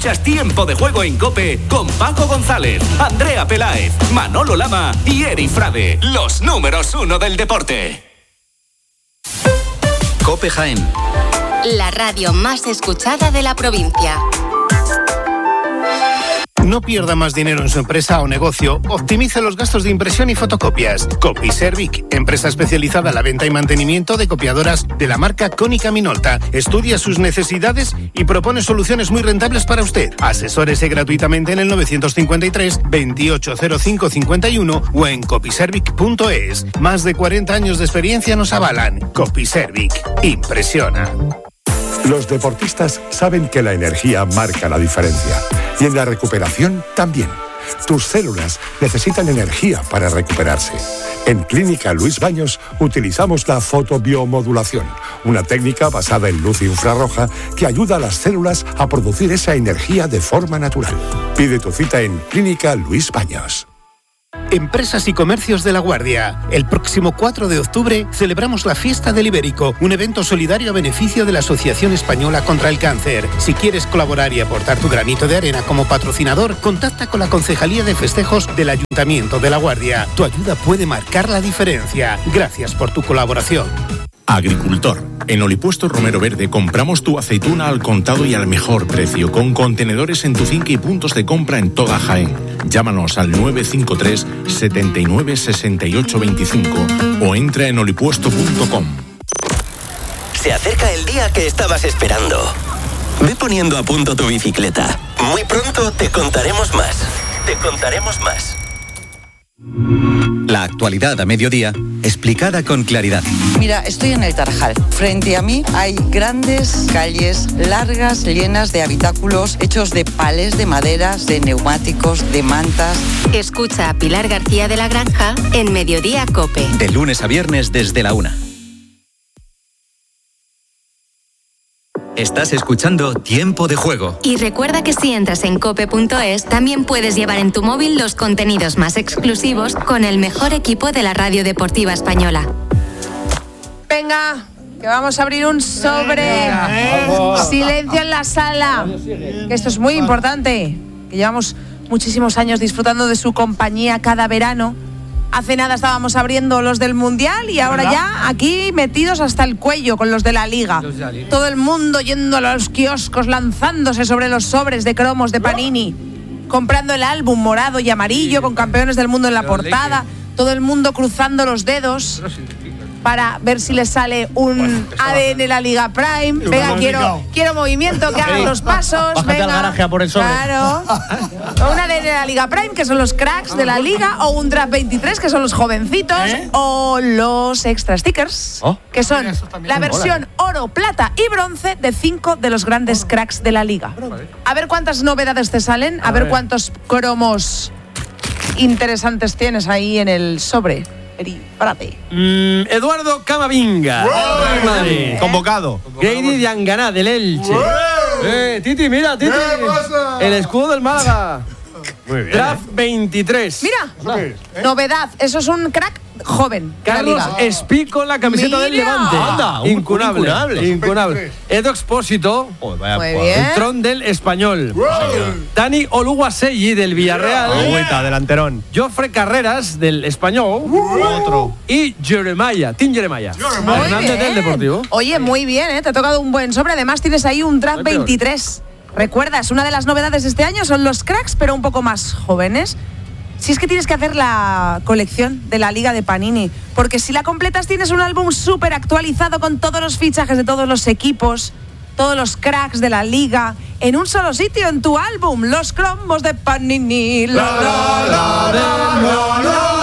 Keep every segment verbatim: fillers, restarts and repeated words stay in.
Escuchas Tiempo de Juego en COPE con Paco González, Andrea Peláez, Manolo Lama y Eri Frade, los números uno del deporte. COPE Jaén, la radio más escuchada de la provincia. No pierda más dinero en su empresa o negocio. Optimice los gastos de impresión y fotocopias. Copiservic, empresa especializada en la venta y mantenimiento de copiadoras de la marca Konica Minolta. Estudia sus necesidades y propone soluciones muy rentables para usted. Asesórese gratuitamente en el novecientos cincuenta y tres, veintiocho cero cinco cincuenta y uno o en copiservic punto es. Más de cuarenta años de experiencia nos avalan. Copiservic. Impresiona. Los deportistas saben que la energía marca la diferencia. Y en la recuperación también. Tus células necesitan energía para recuperarse. En Clínica Luis Baños utilizamos la fotobiomodulación, una técnica basada en luz infrarroja que ayuda a las células a producir esa energía de forma natural. Pide tu cita en Clínica Luis Baños. Empresas y comercios de La Guardia. El próximo cuatro de octubre celebramos la Fiesta del Ibérico, un evento solidario a beneficio de la Asociación Española contra el Cáncer. Si quieres colaborar y aportar tu granito de arena como patrocinador, contacta con la Concejalía de Festejos del Ayuntamiento de La Guardia. Tu ayuda puede marcar la diferencia. Gracias por tu colaboración. Agricultor. En Olipuesto Romero Verde compramos tu aceituna al contado y al mejor precio, con contenedores en tu finca y puntos de compra en toda Jaén. Llámanos al nueve cinco tres, setenta y nueve, sesenta y ocho veinticinco o entra en olipuesto punto com. Se acerca el día que estabas esperando. Ve poniendo a punto tu bicicleta. Muy pronto te contaremos más. Te contaremos más. La actualidad a mediodía, explicada con claridad. Mira, estoy en el Tarajal. Frente a mí hay grandes calles largas, llenas de habitáculos hechos de palés de maderas, de neumáticos, de mantas. Escucha a Pilar García de la Granja en Mediodía COPE. De lunes a viernes desde la una. Estás escuchando Tiempo de Juego. Y recuerda que si entras en cope punto es, también puedes llevar en tu móvil los contenidos más exclusivos con el mejor equipo de la radio deportiva española. Venga, que vamos a abrir un sobre. Venga, silencio en la sala. Que esto es muy importante. Que llevamos muchísimos años disfrutando de su compañía cada verano. Hace nada estábamos abriendo los del Mundial y ahora ya aquí metidos hasta el cuello con los de la Liga. Todo el mundo yendo a los kioscos, lanzándose sobre los sobres de cromos de Panini, comprando el álbum morado y amarillo con campeones del mundo en la portada. Todo el mundo cruzando los dedos para ver si les sale un A D N La Liga Prime. Venga, quiero, quiero movimiento, que hagan los pasos. Bájate venga, al garaje a por el sobre. Claro. O un A D N La Liga Prime, que son los cracks de la Liga, o un Draft veintitrés, que son los jovencitos, ¿eh? O los extra stickers, oh, que son la versión oro, plata y bronce de cinco de los grandes cracks de la Liga. A ver cuántas novedades te salen, a, a ver, ver cuántos cromos interesantes tienes ahí en el sobre. Eri Frade. Mm, Eduardo Camavinga, Madrid. Convocado. Grady Diangana del Elche. Eh, Titi, mira, Titi. El escudo del Málaga. Muy bien. Draft veintitrés. Mira, ¿eh? Novedad. Eso es un crack joven. Carlos Espí con la camiseta mira. Del Levante. Anda, un incunable. Incunable. incunable. Edo Expósito. Oh, vaya, muy bien. El tron del Español. Wow. Dani Oluwaseyi del Villarreal. Agüita, delanterón. Jofre Carreras del Español. Uh. Otro. Y Jeremiah, Tim Jeremiah. Hernández del Deportivo. Oye, muy bien, ¿eh? Te ha tocado un buen sobre. Además tienes ahí un draft veintitrés. ¿Recuerdas? Una de las novedades de este año son los cracks, pero un poco más jóvenes. Si es que tienes que hacer la colección de la Liga de Panini, porque si la completas tienes un álbum súper actualizado con todos los fichajes de todos los equipos, todos los cracks de la Liga, en un solo sitio, en tu álbum, los cromos de Panini. La, la, la, la, la,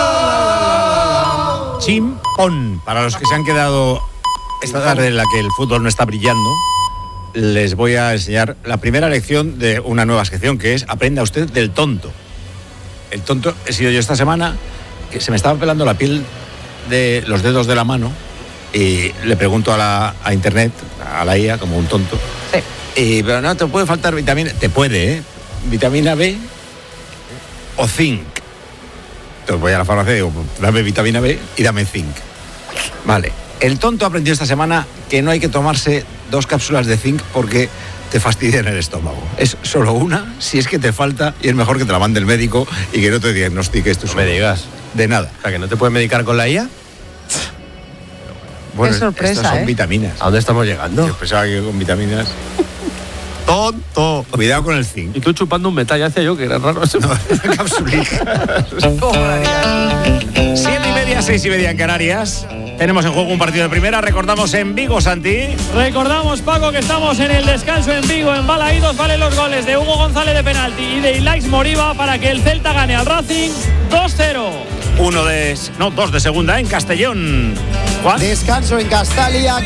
la, la. Chimpón. Para los que se han quedado esta tarde en la que el fútbol no está brillando, les voy a enseñar la primera lección de una nueva sección, que es aprenda usted del tonto. El tonto he sido yo esta semana, que se me estaba pelando la piel de los dedos de la mano y le pregunto a la a internet, a la I A, como un tonto. Sí. Y, pero no, te puede faltar vitamina, te puede, ¿eh? Vitamina B o zinc. Entonces voy a la farmacia y digo, dame vitamina B y dame zinc. Vale. El tonto aprendió esta semana que no hay que tomarse dos cápsulas de zinc porque te fastidian el estómago. Es solo una, si es que te falta, y es mejor que te la mande el médico y que no te diagnostiques tú No solo. me digas. De nada. O sea, que no te puedes medicar con la I A. Bueno, Qué sorpresa, estas son ¿eh? vitaminas. ¿A dónde estamos llegando? Yo pensaba que con vitaminas. Tonto. Cuidado con el zinc. Y tú chupando un metal, ya hacía yo que era raro eso. No, capsulita. Siete y media, seis y media en Canarias. Tenemos en juego un partido de primera. Recordamos en Vigo, Santi. Recordamos, Paco, que estamos en el descanso en Vigo, en Balaídos. Valen los goles de Hugo González de penalti y de Ilaix Moriba para que el Celta gane al Racing dos cero. Uno de... No, dos de segunda en Castellón. ¿Juan? Descanso en Castalia.